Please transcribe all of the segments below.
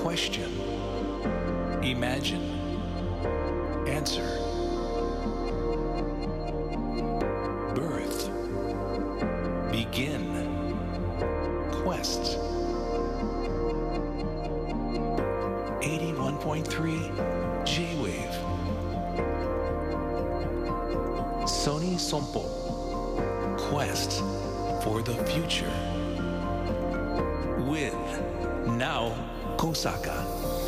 Question. Imagine. Answer. Birth. Begin. Quest. 81.3 J-Wave. Sony Sompo. Quest for the future. With Nao Kosaka.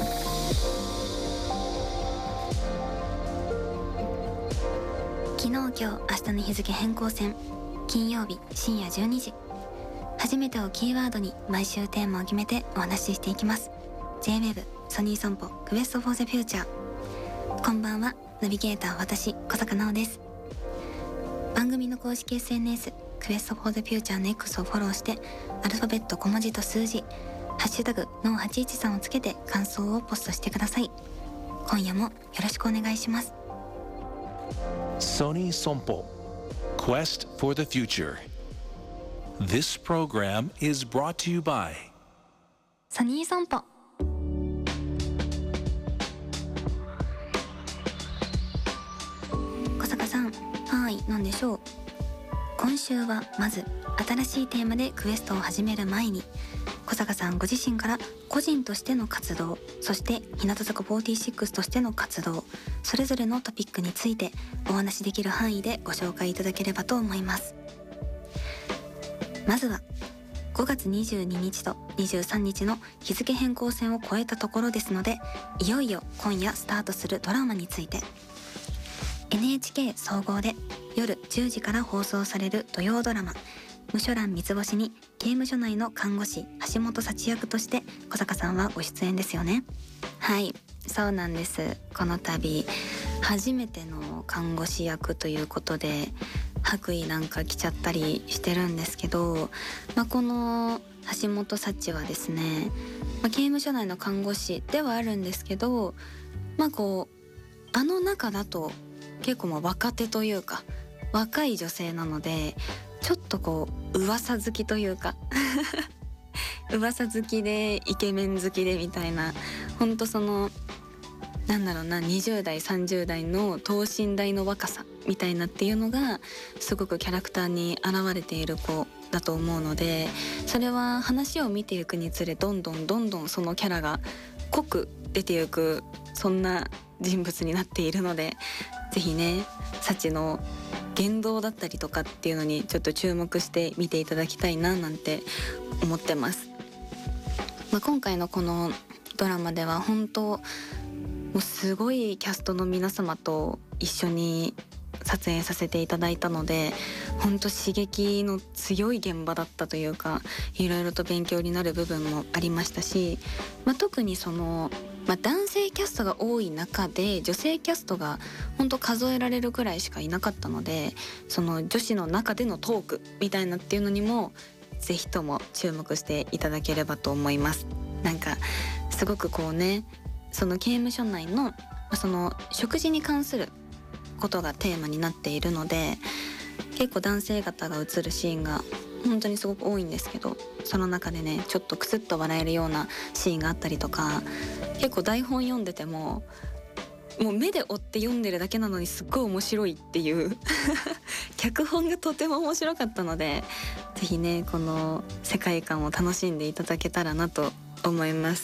昨日今日明日の日付変更線、金曜日深夜12時。初めてをキーワードに毎週テーマを決めてお話ししていきます。 J-Wave ソニーソンポクエストフォーザフューチャー。こんばんは、ナビゲーター私小坂直です。番組の公式 SNS クエストフォーザフューチャーの X をフォローして、アルファベット小文字と数字ハッシュタグの813をつけて感想をポストしてください。今夜もよろしくお願いします。 Sony Sompo Quest for the future. This program is brought to you by ソニーソンポ。小坂さん、はい、何でしょう。今週はまず新しいテーマでクエストを始める前に、小坂さんご自身から個人としての活動、そして日向坂46としての活動、それぞれのトピックについてお話しできる範囲でご紹介いただければと思います。まずは5月22日と23日の日付変更線を超えたところですので、いよいよ今夜スタートするドラマについて。 NHK 総合で夜10時から放送される土曜ドラマ、無所欄三つ星に刑務所内の看護師橋本幸役として小坂さんはご出演ですよね。はい、そうなんです。この度初めての看護師役ということで白衣なんか着ちゃったりしてるんですけど、この橋本幸はですね、刑務所内の看護師ではあるんですけど、あの中だと結構若手というか若い女性なので、ちょっと噂好きというか噂好きでイケメン好きでみたいな、ほんとその20代30代の等身大の若さみたいなっていうのがすごくキャラクターに現れている子だと思うので、それは話を見ていくにつれどんどんそのキャラが濃く出ていく、そんな人物になっているので、ぜひね、サチの言動だったりとかっていうのにちょっと注目して見ていただきたいななんて思ってます。今回のこのドラマでは本当もうすごいキャストの皆様と一緒に撮影させていただいたので、本当刺激の強い現場だったというか、いろいろと勉強になる部分もありましたし、特にその男性キャストが多い中で女性キャストが本当数えられるくらいしかいなかったので、その女子の中でのトークみたいなっていうのにもぜひとも注目していただければと思います。すごくその刑務所内のその食事に関することがテーマになっているので、結構男性方が映るシーンが本当にすごく多いんですけど、その中でね、ちょっとクスッと笑えるようなシーンがあったりとか、結構台本読んでてもう目で追って読んでるだけなのにすっごい面白いっていう脚本がとても面白かったので、ぜひね、この世界観を楽しんでいただけたらなと思います。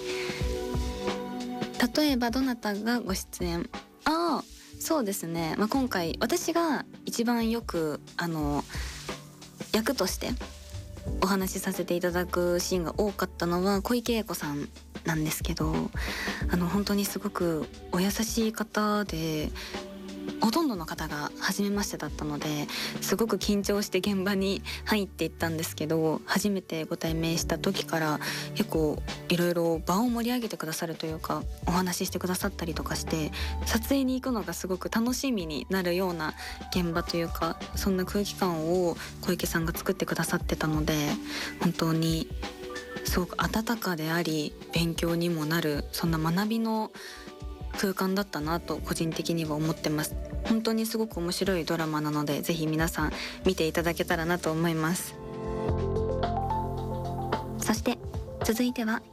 例えばどなたがご出演？そうですね、今回私が一番よく役としてお話しさせていただくシーンが多かったのは小池栄子さんなんですけど、本当にすごくお優しい方で、ほとんどの方が初めましてだったので、すごく緊張して現場に入っていったんですけど、初めてご対面した時から結構いろいろ場を盛り上げてくださるというか、お話ししてくださったりとかして、撮影に行くのがすごく楽しみになるような現場というか、そんな空気感を小池さんが作ってくださってたので、本当にすごく温かであり勉強にもなる、そんな学びの空間だったなと個人的には思ってます。本当にすごく面白いドラマなので、ぜひ皆さん見ていただけたらなと思います。そして続いては